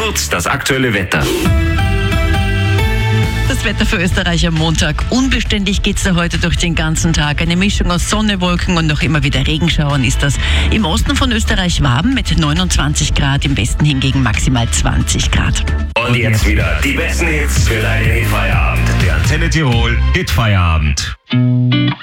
Kurz das aktuelle Wetter. Das Wetter für Österreich am Montag. Unbeständig geht's da heute durch den ganzen Tag. Eine Mischung aus Sonne, Wolken und noch immer wieder Regenschauern ist das. Im Osten von Österreich Waben mit 29 Grad, im Westen hingegen maximal 20 Grad. Und jetzt wieder die besten Hits für deinen Hitfeierabend. Der Antenne Tirol Hitfeierabend.